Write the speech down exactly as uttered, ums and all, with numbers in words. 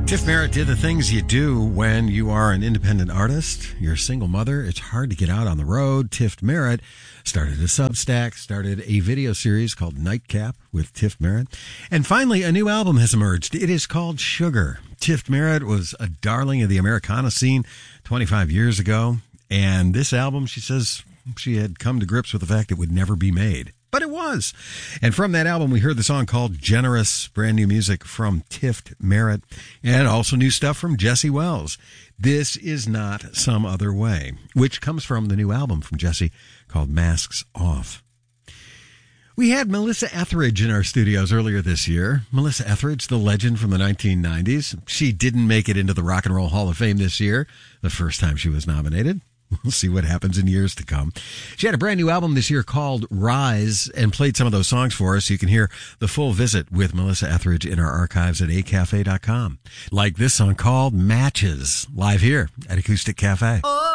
Tiff Merritt did the things you do when you are an independent artist. You're a single mother. It's hard to get out on the road. Tiff Merritt started a Substack, started a video series called Nightcap with Tiff Merritt. And finally, a new album has emerged. It is called Sugar. Tiff Merritt was a darling of the Americana scene twenty-five years ago. And this album, she says she had come to grips with the fact it would never be made. But it was. And from that album, we heard the song called Generous, brand new music from Tiff Merritt, and also new stuff from Jesse Wells. This Is Not Some Other Way, which comes from the new album from Jesse called Masks Off. We had Melissa Etheridge in our studios earlier this year. Melissa Etheridge, the legend from the nineteen nineties. She didn't make it into the Rock and Roll Hall of Fame this year, the first time she was nominated. We'll see what happens in years to come. She had a brand new album this year called Rise and played some of those songs for us. You can hear the full visit with Melissa Etheridge in our archives at a cafe dot com. Like this song called Matches, live here at Acoustic Cafe. Oh.